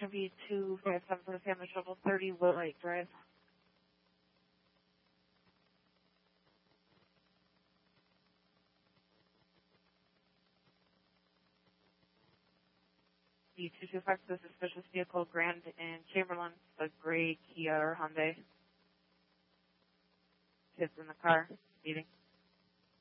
V257 for Family Shuttle 30 Will Lake Drive. V225 to the suspicious vehicle, Grand and Chamberlain, the gray Kia or Hyundai. Kids in the car, speeding.